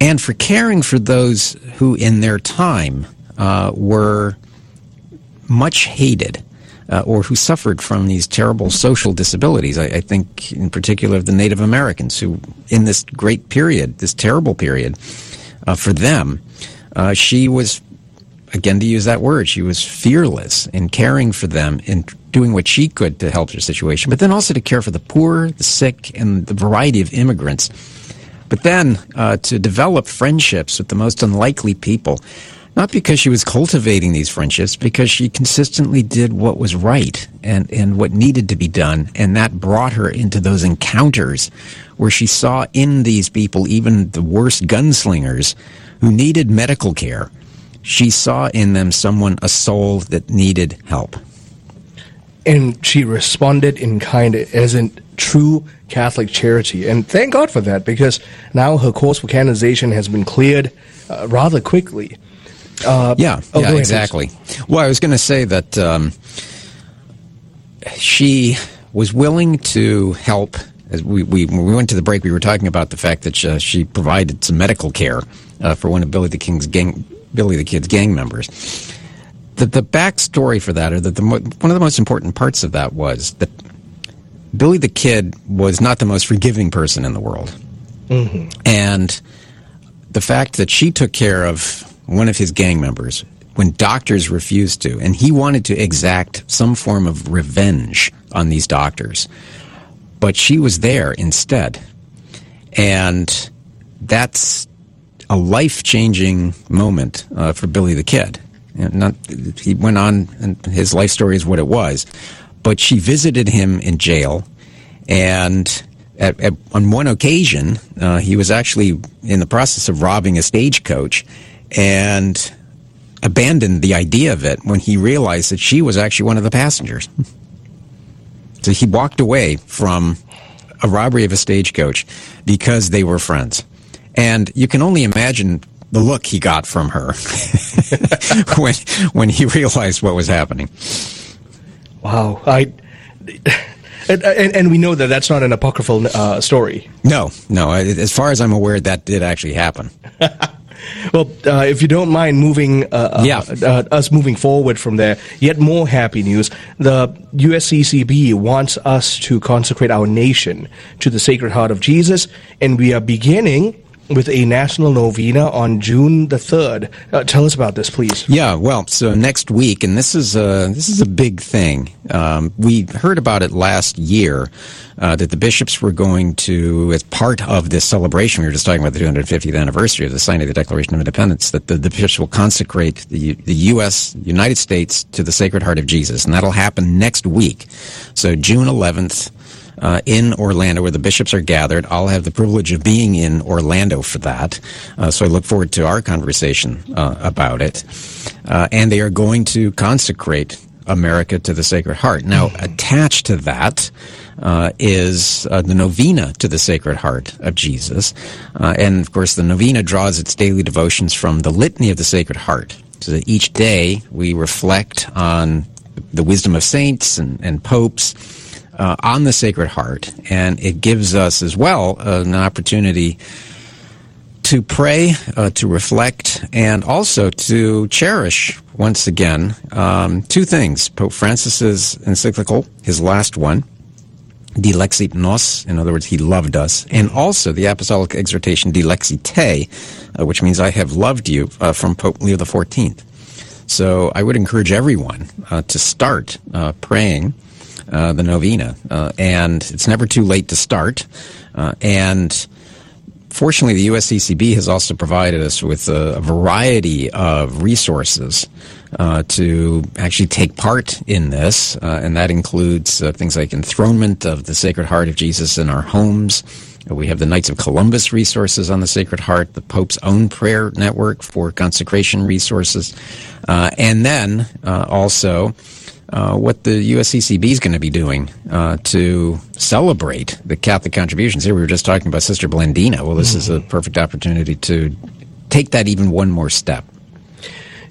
and for caring for those who in their time were much hated or who suffered from these terrible social disabilities. I think in particular of the Native Americans who in this great period, this terrible period, for them, she was, again to use that word, she was fearless in caring for them, in doing what she could to help their situation, but then also to care for the poor, the sick, and the variety of immigrants. But then to develop friendships with the most unlikely people, not because she was cultivating these friendships, because she consistently did what was right and what needed to be done, and that brought her into those encounters where she saw in these people, even the worst gunslingers who needed medical care, she saw in them a soul that needed help. And she responded in kind as in true Catholic charity. And thank God for that, because now her cause for canonization has been cleared rather quickly. Exactly. Well, I was going to say that she was willing to help. As we went to the break, we were talking about the fact that she provided some medical care for one of Billy the Kid's gang members. The backstory for that, or one of the most important parts of that, was that Billy the Kid was not the most forgiving person in the world. Mm-hmm. And the fact that she took care of one of his gang members when doctors refused to, and he wanted to exact some form of revenge on these doctors, but she was there instead. And that's a life-changing moment for Billy the Kid. He went on, and his life story is what it was, but she visited him in jail, and on one occasion, he was actually in the process of robbing a stagecoach and abandoned the idea of it when he realized that she was actually one of the passengers. So he walked away from a robbery of a stagecoach because they were friends. And you can only imagine the look he got from her when he realized what was happening. Wow. And we know that that's not an apocryphal story. No. As far as I'm aware, that did actually happen. Well, if you don't mind us moving forward from there, yet more happy news. The USCCB wants us to consecrate our nation to the Sacred Heart of Jesus, and we are beginning with a national novena on June the 3rd. Tell us about this, please. Yeah, well, so next week, and this is a big thing. We heard about it last year, that the bishops were going to, as part of this celebration, we were just talking about the 250th anniversary of the signing of the Declaration of Independence, that the bishops will consecrate the United States to the Sacred Heart of Jesus, and that'll happen next week. So June 11th, in Orlando, where the bishops are gathered. I'll have the privilege of being in Orlando for that, so I look forward to our conversation about it. And they are going to consecrate America to the Sacred Heart. Now, attached to that is the novena to the Sacred Heart of Jesus. And, of course, the novena draws its daily devotions from the Litany of the Sacred Heart. So that each day we reflect on the wisdom of saints and popes, on the Sacred Heart, and it gives us as well an opportunity to pray, to reflect, and also to cherish, once again, two things. Pope Francis's encyclical, his last one, Dilexit Nos, in other words, he loved us, and also the apostolic exhortation Dilexit Te, which means I have loved you, from Pope Leo XIV. So I would encourage everyone to start praying the novena, and it's never too late to start. And fortunately, the USCCB has also provided us with a variety of resources to actually take part in this, and that includes things like enthronement of the Sacred Heart of Jesus in our homes. We have the Knights of Columbus resources on the Sacred Heart, the Pope's own prayer network for consecration resources, and then also what the USCCB is going to be doing to celebrate the Catholic contributions. Here we were just talking about Sister Blandina. Well, this is a perfect opportunity to take that even one more step.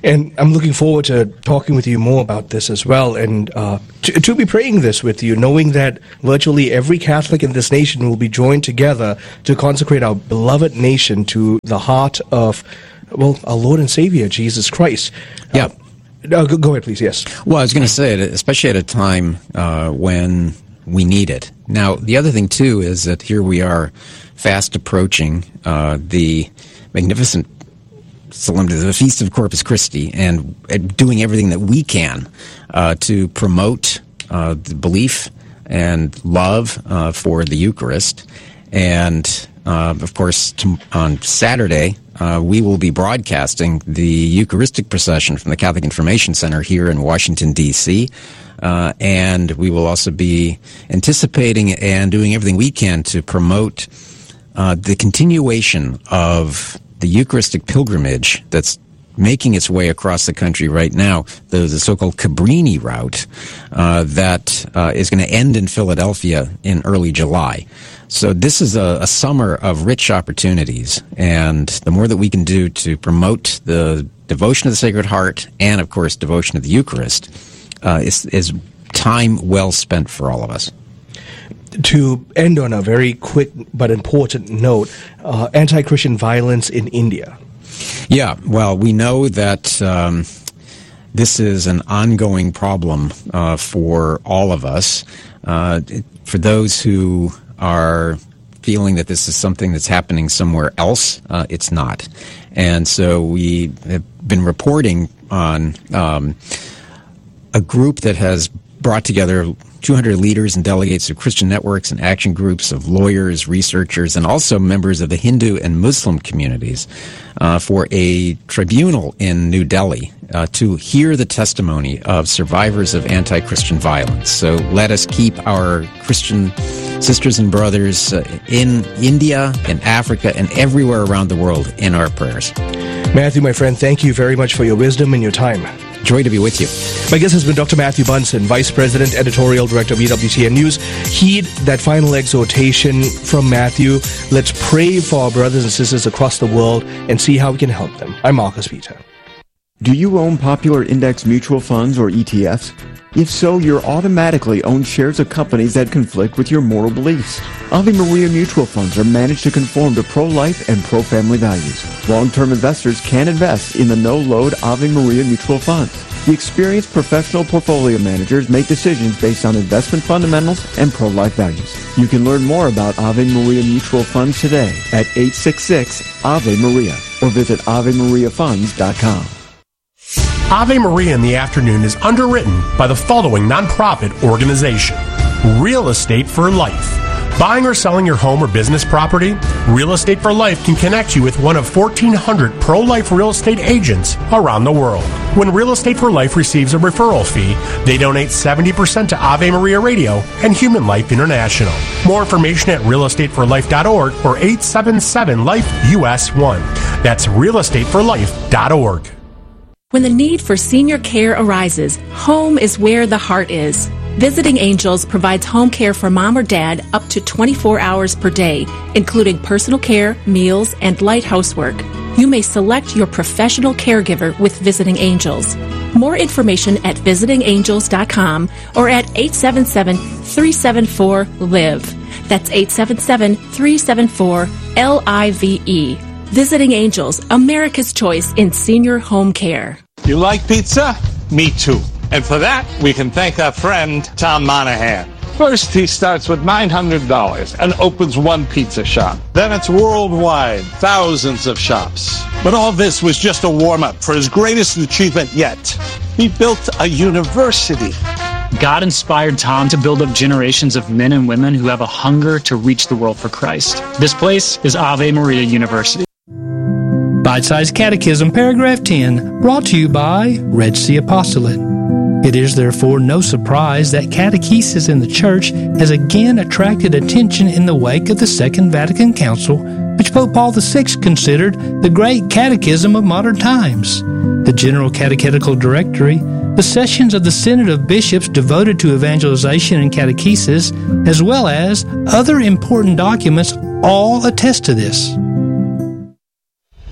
And I'm looking forward to talking with you more about this as well, and to be praying this with you, knowing that virtually every Catholic in this nation will be joined together to consecrate our beloved nation to the heart of, well, our Lord and Savior, Jesus Christ. Yeah. Go ahead, please, yes. Well, I was going to say, especially at a time when we need it. Now, the other thing, too, is that here we are fast approaching the magnificent solemnity, the Feast of Corpus Christi, and doing everything that we can to promote the belief and love for the Eucharist. And, of course, on Saturday, we will be broadcasting the Eucharistic procession from the Catholic Information Center here in Washington, D.C., and we will also be anticipating and doing everything we can to promote the continuation of the Eucharistic pilgrimage that's making its way across the country right now, the so-called Cabrini route that is going to end in Philadelphia in early July. So this is a summer of rich opportunities, and the more that we can do to promote the devotion of the Sacred Heart and, of course, devotion of the Eucharist is time well spent for all of us. To end on a very quick but important note, anti-Christian violence in India. Yeah, well, we know that this is an ongoing problem for all of us. For those who are feeling that this is something that's happening somewhere else, it's not. And so we have been reporting on a group that has brought together 200 leaders and delegates of Christian networks and action groups of lawyers, researchers, and also members of the Hindu and Muslim communities for a tribunal in New Delhi to hear the testimony of survivors of anti-Christian violence. So let us keep our Christian sisters and brothers in India, in Africa, and everywhere around the world in our prayers. Matthew, my friend, thank you very much for your wisdom and your time. Joy to be with you. My guest has been Dr. Matthew Bunson, Vice President, Editorial Director of EWTN News. Heed that final exhortation from Matthew. Let's pray for our brothers and sisters across the world and see how we can help them. I'm Marcus Peter. Do you own popular index mutual funds or ETFs? If so, you're automatically own shares of companies that conflict with your moral beliefs. Ave Maria mutual funds are managed to conform to pro-life and pro-family values. Long-term investors can invest in the no-load Ave Maria mutual funds. The experienced professional portfolio managers make decisions based on investment fundamentals and pro-life values. You can learn more about Ave Maria mutual funds today at 866-AVE-MARIA or visit AveMariaFunds.com. Ave Maria in the Afternoon is underwritten by the following nonprofit organization: Real Estate for Life. Buying or selling your home or business property? Real Estate for Life can connect you with one of 1,400 pro-life real estate agents around the world. When Real Estate for Life receives a referral fee, they donate 70% to Ave Maria Radio and Human Life International. More information at realestateforlife.org or 877-LIFE-US1. That's realestateforlife.org. When the need for senior care arises, home is where the heart is. Visiting Angels provides home care for mom or dad up to 24 hours per day, including personal care, meals, and light housework. You may select your professional caregiver with Visiting Angels. More information at visitingangels.com or at 877-374-LIVE. That's 877-374-LIVE. Visiting Angels, America's choice in senior home care. You like pizza? Me too. And for that, we can thank our friend, Tom Monahan. First, he starts with $900 and opens one pizza shop. Then it's worldwide, thousands of shops. But all this was just a warm-up for his greatest achievement yet. He built a university. God inspired Tom to build up generations of men and women who have a hunger to reach the world for Christ. This place is Ave Maria University. Bite-sized Catechism, paragraph 10, brought to you by Red Sea Apostolate. It is therefore no surprise that catechesis in the Church has again attracted attention in the wake of the Second Vatican Council, which Pope Paul VI considered the great catechism of modern times. The General Catechetical Directory, the sessions of the Synod of Bishops devoted to evangelization and catechesis, as well as other important documents, all attest to this.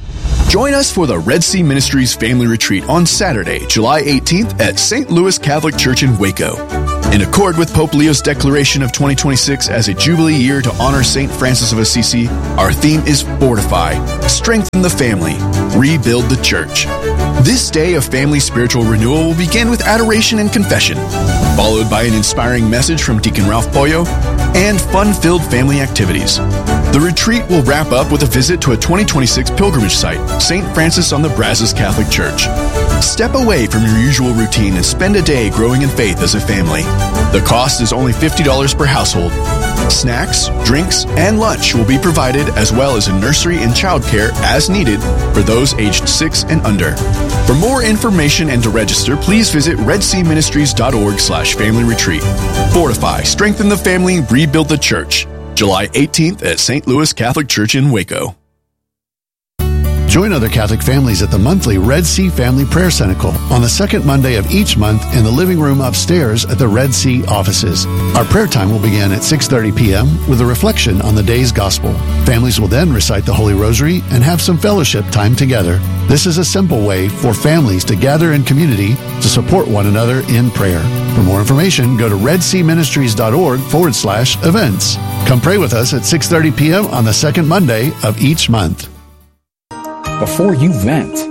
Join us for the Red Sea Ministries Family Retreat on Saturday, July 18th at St. Louis Catholic Church in Waco. In accord with Pope Leo's declaration of 2026 as a Jubilee year to honor St. Francis of Assisi, our theme is Fortify, Strengthen the Family, Rebuild the Church. This day of family spiritual renewal will begin with adoration and confession, followed by an inspiring message from Deacon Ralph Pollo and fun-filled family activities. The retreat will wrap up with a visit to a 2026 pilgrimage site, St. Francis on the Brazos Catholic Church. Step away from your usual routine and spend a day growing in faith as a family. The cost is only $50 per household. Snacks, drinks, and lunch will be provided, as well as a nursery and childcare as needed for those aged 6 and under. For more information and to register, please visit redseaministries.org/family retreat. Fortify, strengthen the family, rebuild the church. July 18th at St. Louis Catholic Church in Waco. Join other Catholic families at the monthly Red Sea Family Prayer Cenacle on the second Monday of each month in the living room upstairs at the Red Sea offices. Our prayer time will begin at 6:30 p.m. with a reflection on the day's gospel. Families will then recite the Holy Rosary and have some fellowship time together. This is a simple way for families to gather in community to support one another in prayer. For more information, go to redseaministries.org/events. Come pray with us at 6:30 p.m. on the second Monday of each month. Before you vent,